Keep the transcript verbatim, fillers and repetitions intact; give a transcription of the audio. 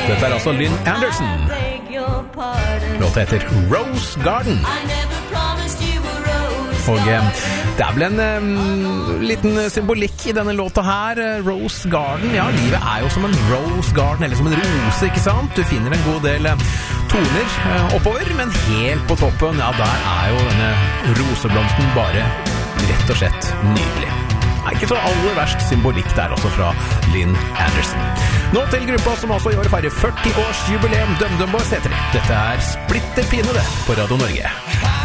Dette er altså Lynn Anderson. Låta heter Rose Garden. Og det er vel en um, liten symbolikk i denne låta her. Rose Garden, ja, livet er jo som en rose garden, eller som en rose, ikke sant? Du finner en god del toner uh, oppover, men helt på toppen, ja, der er jo denne roseblomsten bare rett og slett nydelig. Det er ikke så aller verst symbolikk der også fra Lynn Anderson. Nå til gruppa som også i år feirer førti års jubileum, DumDum Boys heter de. Dette er Splitter Pine det på Radio Norge.